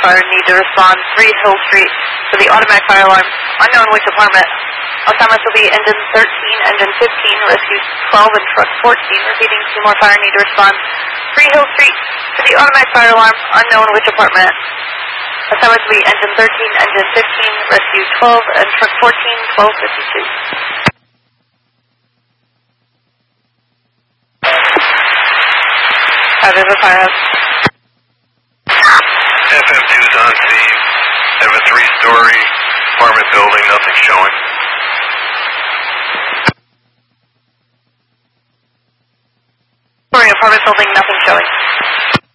fire, need to respond 3 Hill Street to the automatic fire alarm, unknown which apartment. Assignments will be engine 13, engine 15, rescue 12, and truck 14. Repeating, Seymour Fire, need to respond 3 Hill Street to the automatic fire alarm, unknown which apartment. Assignments will be engine 13, engine 15, rescue 12, and truck 14, 1252. River Firehouse. FM2's on scene. Have a 3-story apartment building, nothing showing. Apartment building, nothing showing.